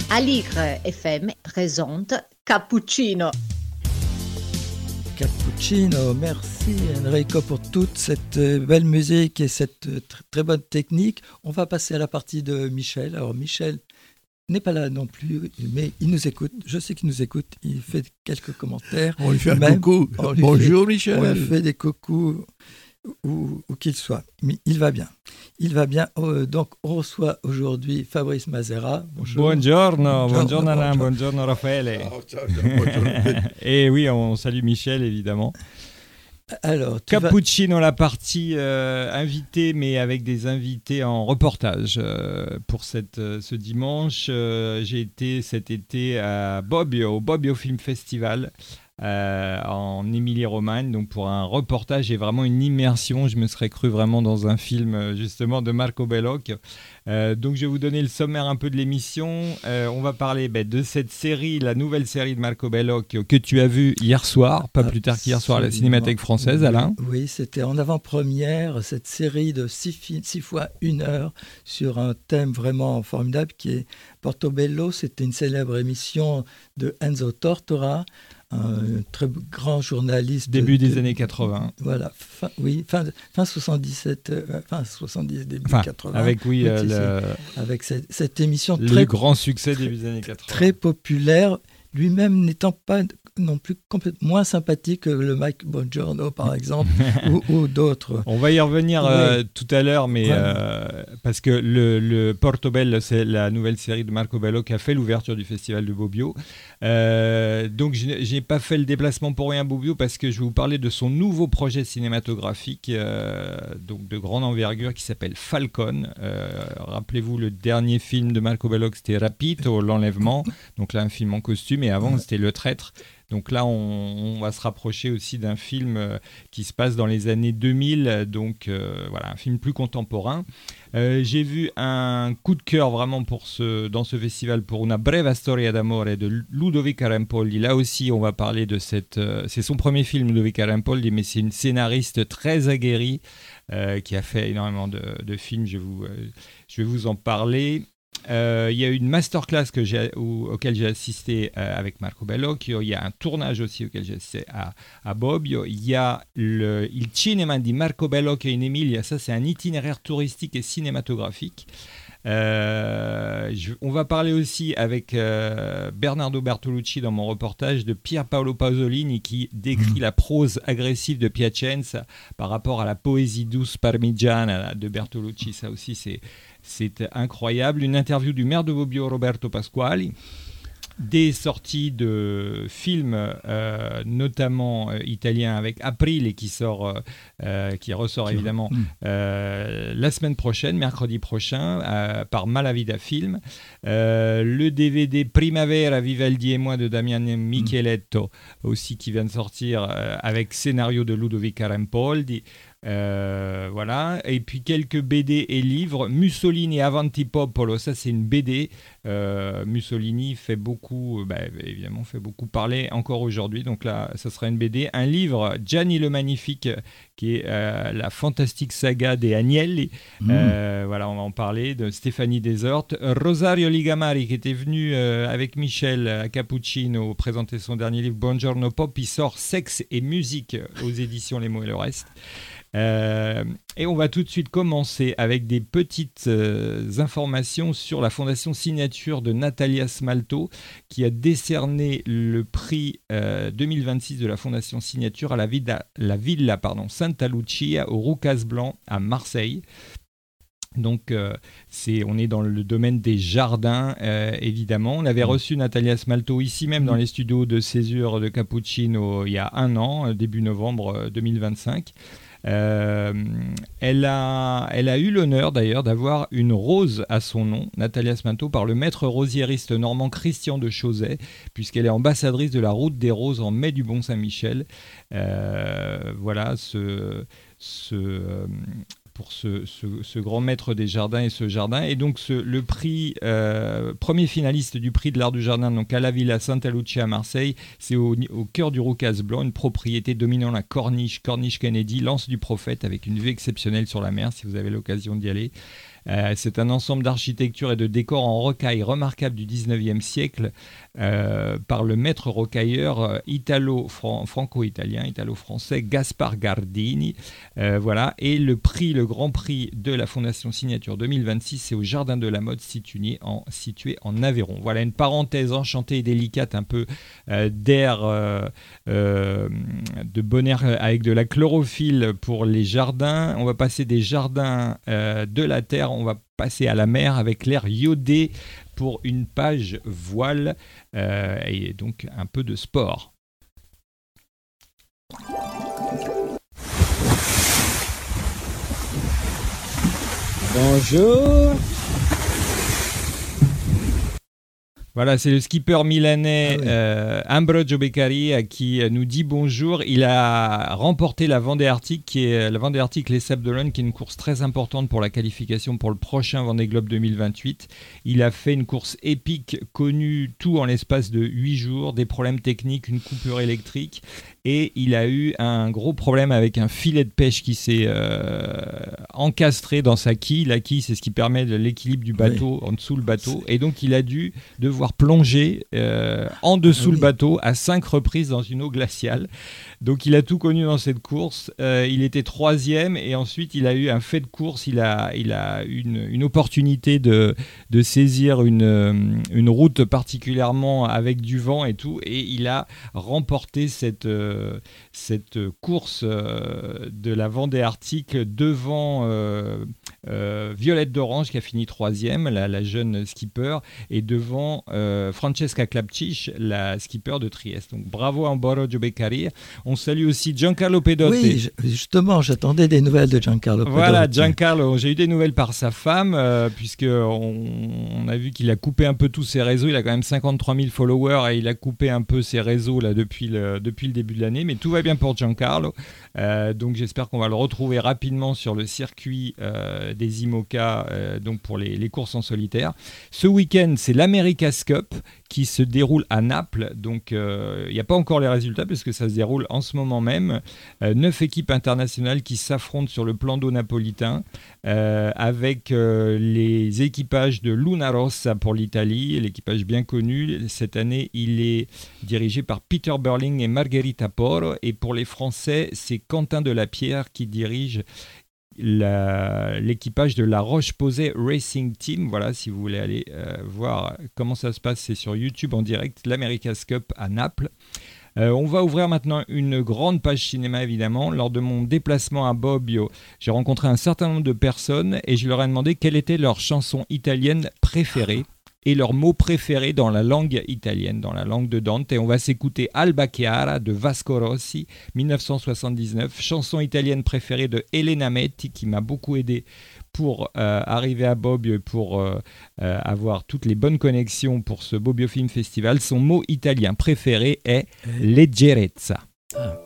Aligre FM présente Cappuccino. Cappuccino, merci Enrico pour toute cette belle musique et cette très bonne technique. On va passer à la partie de Michel. Alors Michel n'est pas là non plus, mais il nous écoute. Je sais qu'il nous écoute. Il fait quelques commentaires. On lui fait un coucou. Bonjour Michel. On lui fait des coucous où qu'il soit. Mais il va bien. Il va bien. Donc on reçoit aujourd'hui Fabrice Mazera. Bonjour. Buongiorno Alain, buongiorno Raffaele. Et oui, on salue Michel évidemment. Alors, Cappuccino, la partie invitée, mais avec des invités en reportage. Pour ce dimanche, j'ai été cet été à Bobbio, au Bobbio Film Festival, en Émilie-Romagne, donc pour un reportage et vraiment une immersion. Je me serais cru vraiment dans un film justement de Marco Bellocchio. Donc je vais vous donner le sommaire un peu de l'émission. On va parler de cette série, la nouvelle série de Marco Bellocchio que tu as vue hier soir, pas plus tard qu'hier soir à la Cinémathèque Française, Alain. Oui, c'était en avant-première, cette série de 6 fois 1 heure sur un thème vraiment formidable qui est Portobello. C'était une célèbre émission de Enzo Tortora, un très grand journaliste. Début des années 80. Voilà, fin 77, fin 70, début 80. Avec, avec cette émission le grand succès début des années 80. Très populaire, lui-même n'étant pas non plus complètement moins sympathique que le Mike Bongiorno, par exemple, ou d'autres. On va y revenir tout à l'heure, mais parce que le Portobello, c'est la nouvelle série de Marco Bello qui a fait l'ouverture du festival de Bobbio. Donc, je n'ai pas fait le déplacement pour rien à Bobbio parce que je vais vous parler de son nouveau projet cinématographique, donc de grande envergure, qui s'appelle Falcon. Rappelez-vous, le dernier film de Marco Bello, c'était Rapito, l'enlèvement. Donc là, un film en costume, et avant, c'était Le Traître. Donc là, on va se rapprocher aussi d'un film qui se passe dans les années 2000, donc voilà, un film plus contemporain. J'ai vu un coup de cœur vraiment dans ce festival pour Una breve storia d'amore de Ludovica Rampoldi. Là aussi, on va parler de c'est son premier film, Ludovica Rampoldi, mais c'est une scénariste très aguerrie qui a fait énormément de films. Je vais vous en parler. Il y a eu une masterclass auquel j'ai assisté avec Marco Bellocchio. Il y a un tournage aussi auquel j'ai assisté à Bobbio. Il y a Il Cinema di Marco Bellocchio in Emilia. Ça, c'est un itinéraire touristique et cinématographique. On va parler aussi avec Bernardo Bertolucci dans mon reportage de Pier Paolo Pasolini qui décrit la prose agressive de Piacenza par rapport à la poésie douce parmigiana de Bertolucci. Ça aussi, c'est incroyable. Une interview du maire de Bobbio, Roberto Pasquali. Des sorties de films, notamment italiens, avec Aprile qui ressort évidemment la semaine prochaine, mercredi prochain, par Malavida Film. Le DVD Primavera, Vivaldi et moi de Damiano Micheletto, aussi qui vient de sortir avec scénario de Ludovica Rampoldi. Voilà, et puis quelques BD et livres. Mussolini Avanti Popolo, ça c'est une BD. Mussolini fait beaucoup parler encore aujourd'hui, donc là ça sera une BD. Un livre, Gianni le Magnifique, qui est la fantastique saga des Agnelli. Voilà, on va en parler, de Stéphanie Desortes. Rosario Ligamari, qui était venu avec Michel à Cappuccino présenter son dernier livre Buongiorno Pop. Il sort Sexe et musique aux éditions Les Mots et le Reste. Et on va tout de suite commencer avec des petites informations sur la fondation Signature de Natalia Smalto, qui a décerné le prix 2026 de la fondation Signature à la Villa Santa Lucia au Roucas Blanc à Marseille. Donc, on est dans le domaine des jardins, évidemment. On avait reçu Natalia Smalto ici même dans les studios de Césure de Cappuccino il y a 1 an, début novembre 2025. Elle a eu l'honneur d'ailleurs d'avoir une rose à son nom, Natalia Smalto, par le maître rosiériste normand Christian de Chauzet, puisqu'elle est ambassadrice de la route des roses en mai du Mont-Saint-Michel. Voilà, pour ce grand maître des jardins et ce jardin. Et donc le prix, premier finaliste du prix de l'art du jardin, donc à la Villa Santa Lucia à Marseille, c'est au cœur du Roucas Blanc, une propriété dominant la Corniche Kennedy, l'anse du prophète, avec une vue exceptionnelle sur la mer si vous avez l'occasion d'y aller. C'est un ensemble d'architecture et de décors en rocaille remarquable du 19e siècle par le maître rocailleur franco-italien, italo-français Gaspar Gardini. Voilà. Et le grand prix de la Fondation Signature 2026, c'est au Jardin de la Mode situé en Aveyron. Voilà une parenthèse enchantée et délicate, un peu d'air de bon air avec de la chlorophylle pour les jardins. On va passer des jardins de la terre, on va passer à la mer avec l'air iodé pour une page voile et donc un peu de sport. Bonjour. Voilà, c'est le skipper milanais Ambrogio Beccari qui nous dit bonjour. Il a remporté la Vendée Arctic, les Sables d'Olonne, qui est une course très importante pour la qualification pour le prochain Vendée Globe 2028. Il a fait une course épique, connue tout en l'espace de 8 jours, des problèmes techniques, une coupure électrique. Et il a eu un gros problème avec un filet de pêche qui s'est encastré dans sa quille. La quille, c'est ce qui permet de l'équilibre du bateau en dessous le bateau. Et donc, il a dû devoir plonger en dessous le bateau à 5 reprises dans une eau glaciale. Donc, il a tout connu dans cette course. Il était 3e et ensuite, il a eu un fait de course. Il a eu une opportunité de saisir une route particulièrement avec du vent et tout. Et il a remporté cette course de la Vendée Arctic devant Violette d'Orange qui a fini 3e, la jeune skipper, et devant Francesca Klapčić, la skipper de Trieste. Donc bravo à Ambrogio Beccari. On salue aussi Giancarlo Pedotti. Oui, justement, j'attendais des nouvelles de Giancarlo Pedotti. Voilà, Giancarlo, j'ai eu des nouvelles par sa femme, puisqu'on a vu qu'il a coupé un peu tous ses réseaux. Il a quand même 53 000 followers et il a coupé un peu ses réseaux là, depuis le début de l'année. Mais tout va bien pour Giancarlo. Donc j'espère qu'on va le retrouver rapidement sur le circuit des IMOCA, donc pour les courses en solitaire. Ce week-end, c'est l'America's Cup qui se déroule à Naples. Donc il n'y a pas encore les résultats parce que ça se déroule en ce moment même. 9 équipes internationales qui s'affrontent sur le plan d'eau napolitain avec les équipages de Luna Rossa pour l'Italie, l'équipage bien connu. Cette année, il est dirigé par Peter Burling et Margherita Poro. Et pour les Français, c'est Quentin Delapierre qui dirige l'équipage de la Roche-Posay Racing Team. Voilà, si vous voulez aller voir comment ça se passe, c'est sur YouTube en direct, l'America's Cup à Naples. On va ouvrir maintenant une grande page cinéma, évidemment. Lors de mon déplacement à Bobbio, j'ai rencontré un certain nombre de personnes et je leur ai demandé quelle était leur chanson italienne préférée et leur mot préféré dans la langue italienne, dans la langue de Dante. Et on va s'écouter Alba Chiara de Vasco Rossi, 1979, chanson italienne préférée de Elena Metti, qui m'a beaucoup aidé pour arriver à Bobbio et pour avoir toutes les bonnes connexions pour ce Bobbio Film Festival. Son mot italien préféré est leggerezza.